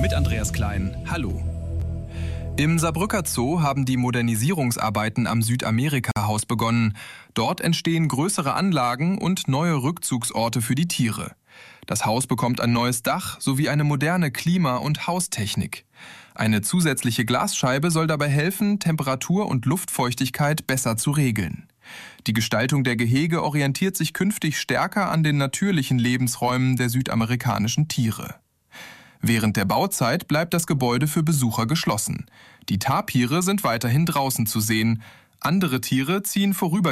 mit Andreas Klein. Hallo. Im Saarbrücker Zoo haben die Modernisierungsarbeiten am Südamerika-Haus begonnen. Dort entstehen größere Anlagen und neue Rückzugsorte für die Tiere. Das Haus bekommt ein neues Dach sowie eine moderne Klima- und Haustechnik. Eine zusätzliche Glasscheibe soll dabei helfen, Temperatur und Luftfeuchtigkeit besser zu regeln. Die Gestaltung der Gehege orientiert sich künftig stärker an den natürlichen Lebensräumen der südamerikanischen Tiere. Während der Bauzeit bleibt das Gebäude für Besucher geschlossen. Die Tapire sind weiterhin draußen zu sehen. Andere Tiere ziehen vorübergehend